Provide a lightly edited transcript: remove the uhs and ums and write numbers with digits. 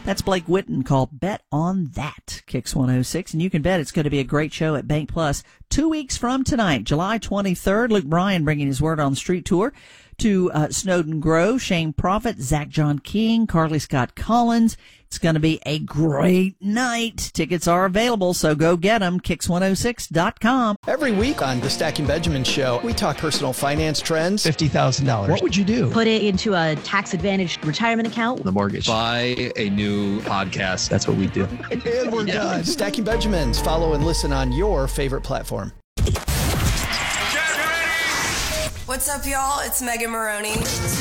That's Blake Whitten called Bet on That, Kicks 106. And you can bet it's going to be a great show at Bank Plus 2 weeks from tonight, July 23rd. Luke Bryan bringing his Word on the Street tour to Snowden Grove, Shane Prophet, Zach John King, Carly Scott Collins. It's going to be a great night. Tickets are available, so go get them. Kicks106.com. Every week on the Stacking Benjamin Show, we talk personal finance trends. $50,000. What would you do? Put it into a tax-advantaged retirement account. The mortgage. Buy a new podcast. That's what we do. And we're done. Stacking Benjamins. Follow and listen on your favorite platform. What's up, y'all? It's Megan Maroney.